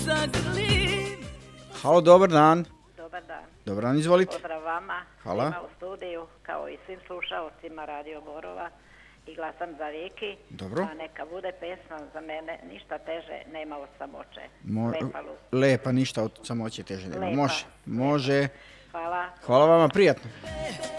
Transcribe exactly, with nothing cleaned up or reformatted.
zagrlim. Halo, dobar dan. Dobar dan. Dobar dan, izvolite. Pozdrav vama, Hvala. svima u studiju, kao i svim slušalcima Radio Borova i glasam za Viki. Dobro. A neka bude pesma za mene, ništa teže nema od samoće. Mo- Lepa Lu. Lepa, ništa od samoće teže nema. Lepa. Može, može. Hvala. Hvala vama, prijatno.